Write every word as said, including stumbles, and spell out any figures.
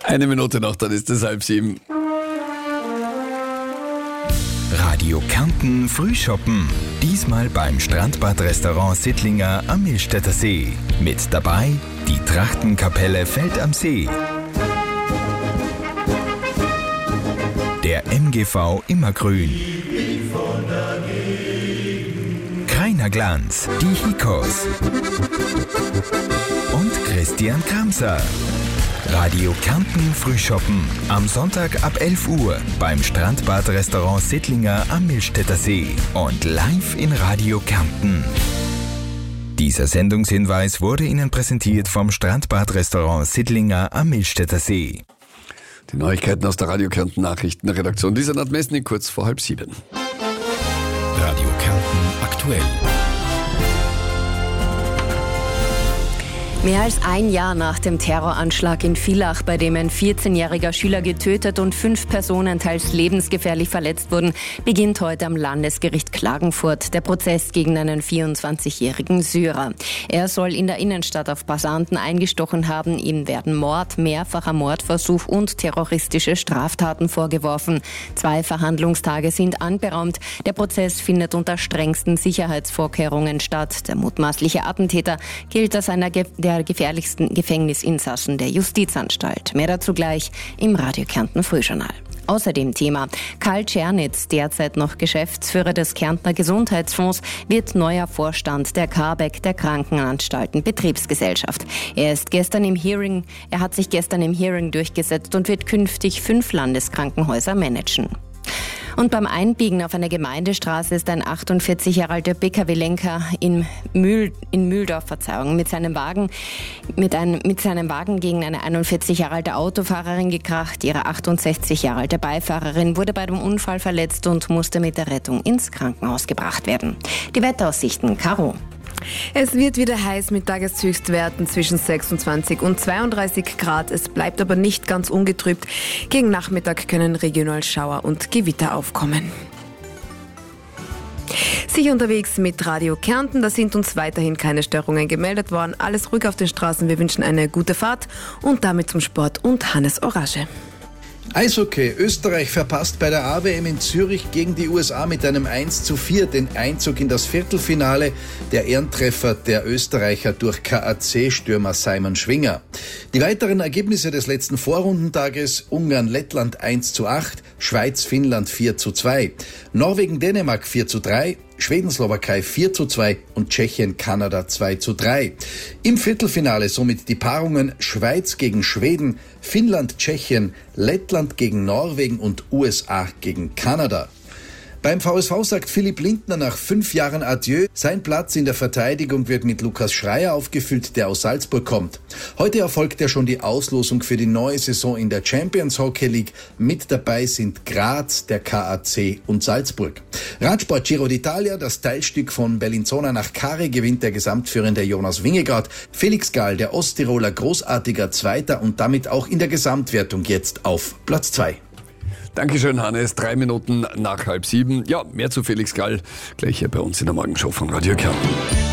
Eine Minute noch, dann ist es halb sieben. Radio Kärnten Frühschoppen. Diesmal beim Strandbad-Restaurant Sittlinger am Millstätter See. Mit dabei die Trachtenkapelle Feld am See. Der M G V Immergrün. Kreiner Glanz, die Hikos. Und Christian Kramser. Radio Kärnten Frühschoppen. Am Sonntag ab elf Uhr beim Strandbad-Restaurant Sittlinger am Millstätter See. Und live in Radio Kärnten. Dieser Sendungshinweis wurde Ihnen präsentiert vom Strandbad-Restaurant Sittlinger am Millstätter See. Die Neuigkeiten aus der Radio Kärnten Nachrichtenredaktion. Dieser Nordmessning kurz vor halb sieben. Radio Kärnten aktuell. Mehr als ein Jahr nach dem Terroranschlag in Villach, bei dem ein vierzehnjähriger Schüler getötet und fünf Personen teils lebensgefährlich verletzt wurden, beginnt heute am Landesgericht Klagenfurt der Prozess gegen einen vierundzwanzigjährigen Syrer. Er soll in der Innenstadt auf Passanten eingestochen haben. Ihm werden Mord, mehrfacher Mordversuch und terroristische Straftaten vorgeworfen. Zwei Verhandlungstage sind anberaumt. Der Prozess findet unter strengsten Sicherheitsvorkehrungen statt. Der mutmaßliche Attentäter gilt als einer der gefährlichsten Gefängnisinsassen der Justizanstalt. Mehr dazu gleich im Radio Kärnten Frühjournal. Außerdem Thema: Karl Czernitz, derzeit noch Geschäftsführer des Kärntner Gesundheitsfonds, wird neuer Vorstand der Carbeck, der Krankenanstalten Betriebsgesellschaft. Er ist gestern im Hearing, er hat sich gestern im Hearing durchgesetzt und wird künftig fünf Landeskrankenhäuser managen. Und beim Einbiegen auf einer Gemeindestraße ist ein achtundvierzig Jahre alter B K W-Lenker in, Mühl, in Mühldorf Verzeihung, mit seinem Wagen mit, einem, mit seinem Wagen gegen eine einundvierzig Jahre alte Autofahrerin gekracht. Ihre achtundsechzig Jahre alte Beifahrerin wurde bei dem Unfall verletzt und musste mit der Rettung ins Krankenhaus gebracht werden. Die Wetteraussichten, Caro. Es wird wieder heiß mit Tageshöchstwerten zwischen sechsundzwanzig und zweiunddreißig Grad. Es bleibt aber nicht ganz ungetrübt. Gegen Nachmittag können regional Schauer und Gewitter aufkommen. Sicher unterwegs mit Radio Kärnten, da sind uns weiterhin keine Störungen gemeldet worden. Alles ruhig auf den Straßen, wir wünschen eine gute Fahrt und damit zum Sport und Hannes Orage. Eishockey. Österreich verpasst bei der A W M in Zürich gegen die U S A mit einem eins zu vier den Einzug in das Viertelfinale. Der Ehrentreffer der Österreicher durch K A C-Stürmer Simon Schwinger. Die weiteren Ergebnisse des letzten Vorrundentages: Ungarn-Lettland eins zu acht, Schweiz-Finnland vier zu zwei, Norwegen-Dänemark vier zu drei, Schweden-Slowakei vier zu zwei und Tschechien-Kanada zwei zu drei. Im Viertelfinale somit die Paarungen Schweiz gegen Schweden, Finnland-Tschechien, Lettland gegen Norwegen und U S A gegen Kanada. Beim V S V sagt Philipp Lindner nach fünf Jahren Adieu. Sein Platz in der Verteidigung wird mit Lukas Schreier aufgefüllt, der aus Salzburg kommt. Heute erfolgt ja schon die Auslosung für die neue Saison in der Champions Hockey League. Mit dabei sind Graz, der K A C und Salzburg. Radsport Giro d'Italia, das Teilstück von Bellinzona nach Cari, gewinnt der gesamtführende Jonas Vingegaard. Felix Gall, der Osttiroler, großartiger Zweiter und damit auch in der Gesamtwertung jetzt auf Platz zwei. Dankeschön, Hannes. Drei Minuten nach halb sieben. Ja, mehr zu Felix Gall gleich hier bei uns in der Morgenshow von Radio Kärnten.